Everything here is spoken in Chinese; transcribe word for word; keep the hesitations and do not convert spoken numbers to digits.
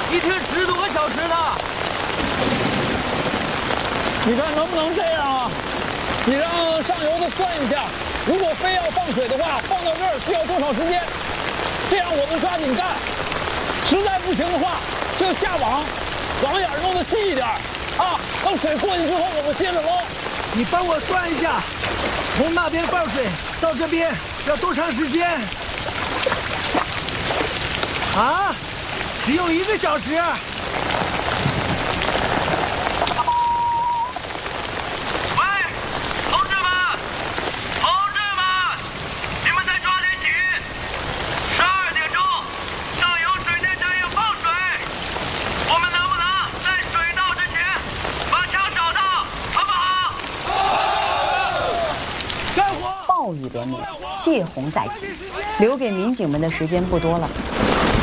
一天十多个小时呢。 你看能不能这样啊？你让上游的算一下，如果非要放水的话，放到这儿需要多少时间？这样我们抓紧干。实在不行的话，就下网，网眼弄得细一点啊。等水过去之后，我们接着捞。 你帮我算一下，从那边放水到这边要多长时间？啊，只有一个小时。 暴雨连绵，泄洪在即，留给民警们的时间不多了。